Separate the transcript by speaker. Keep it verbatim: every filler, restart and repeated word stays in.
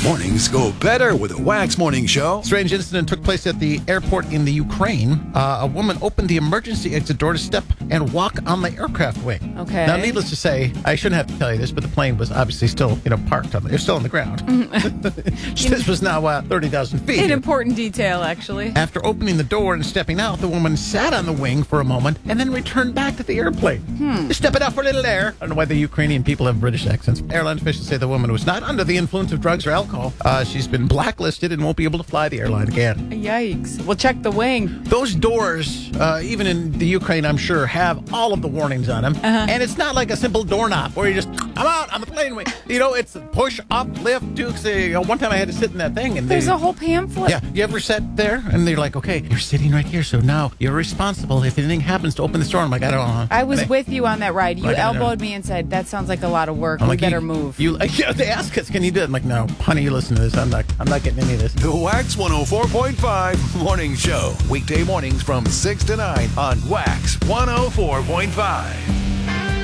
Speaker 1: Mornings go better with a Wax Morning Show.
Speaker 2: Strange incident took place at the airport in the Ukraine. Uh, a woman opened the emergency exit door to step and walk on the aircraft wing.
Speaker 3: Okay.
Speaker 2: Now, needless to say, I shouldn't have to tell you this, but the plane was obviously still, you know, parked on the, it's still on the ground. This was now uh, thirty thousand feet.
Speaker 3: An important detail, actually.
Speaker 2: After opening the door and stepping out, the woman sat on the wing for a moment and then returned back to the airplane. Hmm. Just stepping out for a little air. I don't know why the Ukrainian people have British accents. Airline officials say the woman was not under the influence of drugs or alcohol. Uh, she's been blacklisted and won't be able to fly the airline again.
Speaker 3: Yikes. Well, check the wing.
Speaker 2: Those doors, uh, even in the Ukraine, I'm sure, have all of the warnings on them.
Speaker 3: Uh-huh.
Speaker 2: And it's not like a simple doorknob where you just, I'm out on the plane wing. You know, it's push, up, lift, do. You know, one time I had to sit in that thing. and
Speaker 3: There's
Speaker 2: they,
Speaker 3: a whole pamphlet.
Speaker 2: Yeah. You ever sat there and they're like, okay, you're sitting right here, so now you're responsible if anything happens to open the door. I'm like, I don't know.
Speaker 3: I was
Speaker 2: they,
Speaker 3: with you on that ride. You
Speaker 2: Like, I don't
Speaker 3: elbowed me and said, that sounds like a lot of work.
Speaker 2: I'm
Speaker 3: We
Speaker 2: like,
Speaker 3: better
Speaker 2: you,
Speaker 3: move.
Speaker 2: You, yeah, they ask us, can you do it? I'm like, no, honey, you listen to this. I'm not, I'm not getting any of this.
Speaker 1: The Wax one oh four point five Morning Show. Weekday mornings from six to nine on Wax one oh four point five.